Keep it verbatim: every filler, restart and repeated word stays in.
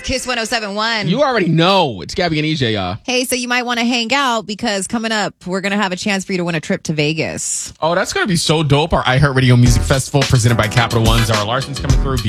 Kiss one oh seven point one. You already know. It's Gabby and E J, y'all. Hey, so you might want to hang out because coming up, we're going to have a chance for you to win a trip to Vegas. Oh, that's going to be so dope. Our iHeartRadio Music Festival presented by Capital One. Zara Larson's coming through.